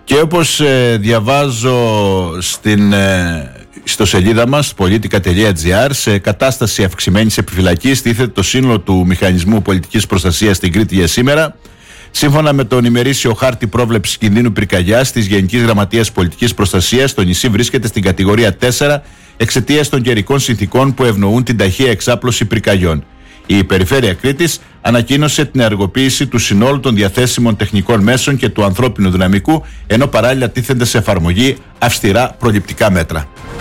Και όπως διαβάζω στην ιστοσελίδα μας politica.gr, σε κατάσταση αυξημένης επιφυλακής τίθεται το σύνολο του Μηχανισμού Πολιτικής Προστασίας στην Κρήτη για σήμερα. Σύμφωνα με τον ημερήσιο χάρτη πρόβλεψης κινδύνου πυρκαγιάς της Γενικής Γραμματείας Πολιτικής Προστασίας, το νησί βρίσκεται στην κατηγορία 4 εξαιτίας των καιρικών συνθηκών που ευνοούν την ταχεία εξάπλωση πυρκαγιών. Η Περιφέρεια Κρήτης ανακοίνωσε την ενεργοποίηση του συνόλου των διαθέσιμων τεχνικών μέσων και του ανθρώπινου δυναμικού, ενώ παράλληλα τίθενται σε εφαρμογή αυστηρά προληπτικά μέτρα.